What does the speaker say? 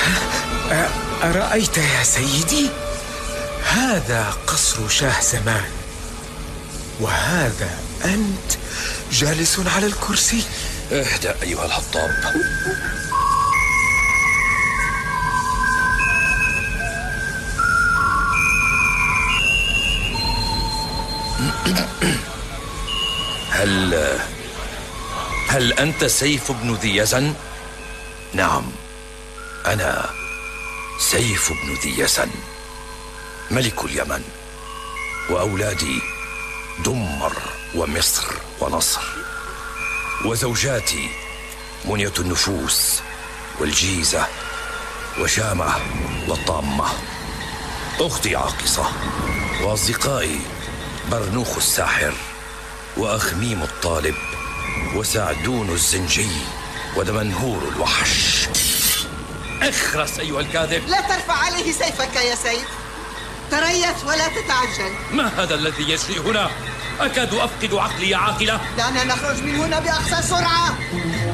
أرأيت يا سيدي؟ هذا قصر شاه زمان، وهذا أنت جالس على الكرسي. اهدأ أيها الحطاب. هل أنت سيف بن ذي يزن؟ نعم، أنا سيف بن ذي يزن، ملك اليمن، وأولادي دمر ومصر ونصر، وزوجاتي منية النفوس والجيزة وشامة والطامة، أختي عاقصة، وأصدقائي برنوخ الساحر وأخميم الطالب وسعدون الزنجي ودمنهور الوحش. اخرس أيها الكاذب! لا ترفع عليه سيفك يا سيف، تريث ولا تتعجل. ما هذا الذي يجري هنا؟ أكاد أفقد عقلي يا عاقلة. دعنا نخرج من هنا بأقصى سرعة.